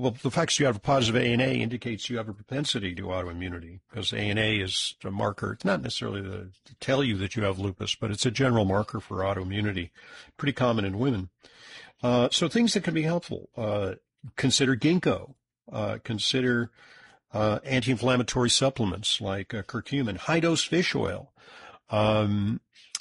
well, the fact you have a positive ANA indicates you have a propensity to autoimmunity, because ANA is a marker. It's not necessarily to tell you that you have lupus, but it's a general marker for autoimmunity, pretty common in women. So things that can be helpful, consider ginkgo, consider anti-inflammatory supplements like curcumin, high-dose fish oil, and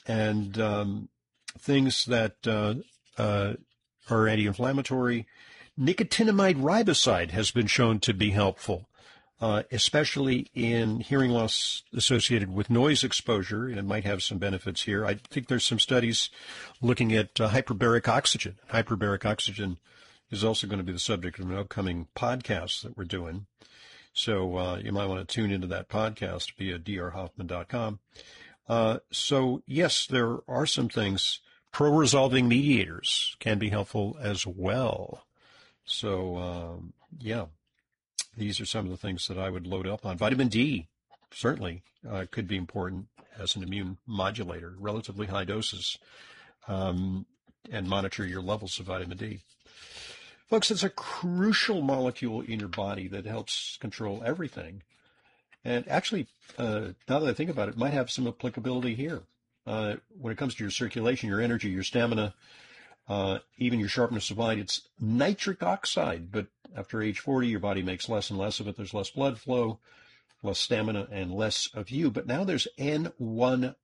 things that are anti-inflammatory. Nicotinamide riboside has been shown to be helpful, especially in hearing loss associated with noise exposure, and it might have some benefits here. I think there's some studies looking at hyperbaric oxygen. Hyperbaric oxygen is also going to be the subject of an upcoming podcast that we're doing. So you might want to tune into that podcast via drhoffman.com. So, yes, there are some things. Pro-resolving mediators can be helpful as well. So, yeah, these are some of the things that I would load up on. Vitamin D certainly could be important as an immune modulator, relatively high doses, and monitor your levels of vitamin D. Folks, it's a crucial molecule in your body that helps control everything. And actually, now that I think about it, it might have some applicability here. When it comes to your circulation, your energy, your stamina, even your sharpness of mind, it's nitric oxide. But after age 40, your body makes less and less of it. There's less blood flow, less stamina, and less of you. But now there's N101,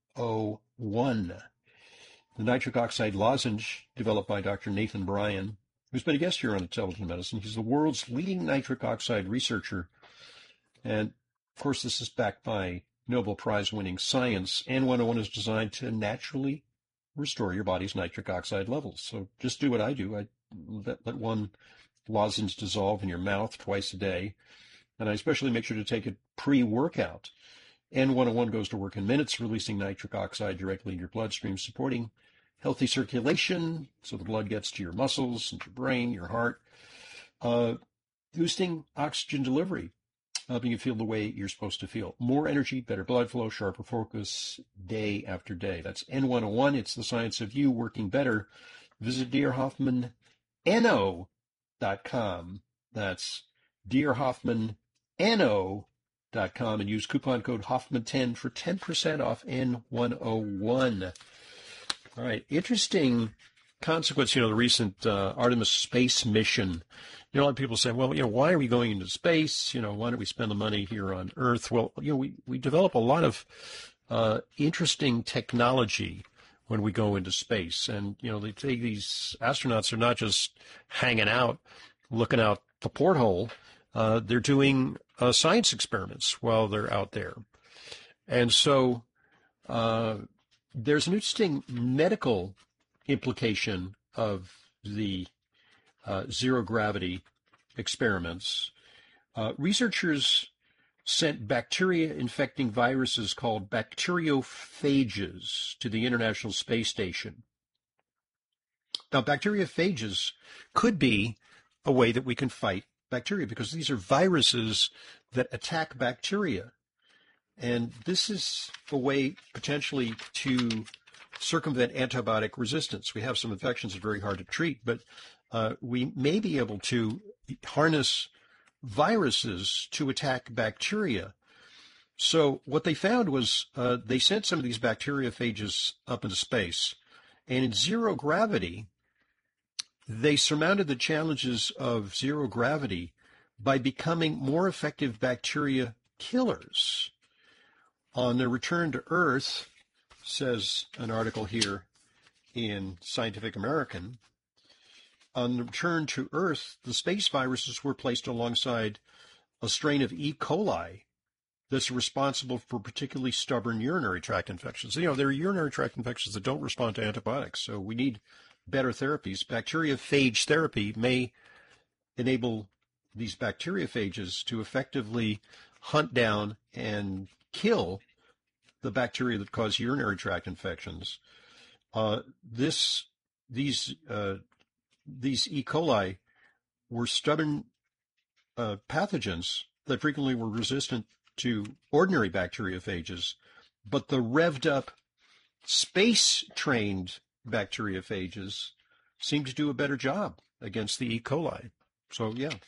the nitric oxide lozenge developed by Dr. Nathan Bryan, who's been a guest here on Intelligent Medicine. He's the world's leading nitric oxide researcher. And, of course, this is backed by Nobel Prize-winning science. N101 is designed to naturally restore your body's nitric oxide levels. So just do what I do. I let one lozenge dissolve in your mouth twice a day. And I especially make sure to take it pre-workout. N101 goes to work in minutes, releasing nitric oxide directly in your bloodstream, supporting healthy circulation so the blood gets to your muscles and your brain, your heart, boosting oxygen delivery, helping you feel the way you're supposed to feel. More energy, better blood flow, sharper focus day after day. That's N101. It's the science of you working better. Visit drhoffmanno.com. That's drhoffmanno.com and use coupon code Hoffman10 for 10% off N101. All right. Interesting consequence, the recent Artemis space mission. A lot of people say, well, why are we going into space? Why don't we spend the money here on Earth? Well, we develop a lot of interesting technology when we go into space. And, they take these astronauts are not just hanging out, looking out the porthole. They're doing science experiments while they're out there. And so there's an interesting medical implication of the zero gravity experiments. Researchers sent bacteria infecting viruses called bacteriophages to the International Space Station. Now, bacteriophages could be a way that we can fight bacteria, because these are viruses that attack bacteria. And this is a way potentially to circumvent antibiotic resistance. We have some infections that are very hard to treat, but we may be able to harness viruses to attack bacteria. So what they found was they sent some of these bacteriophages up into space, and in zero gravity, they surmounted the challenges of zero gravity by becoming more effective bacteria killers. On their return to Earth, says an article here in Scientific American, on the return to Earth, the space viruses were placed alongside a strain of E. coli that's responsible for particularly stubborn urinary tract infections. There are urinary tract infections that don't respond to antibiotics, so we need better therapies. Bacteriophage therapy may enable these bacteriophages to effectively hunt down and kill the bacteria that cause urinary tract infections. These E. coli were stubborn pathogens that frequently were resistant to ordinary bacteriophages, but the revved up space-trained bacteriophages seem to do a better job against the E. coli. So, yeah,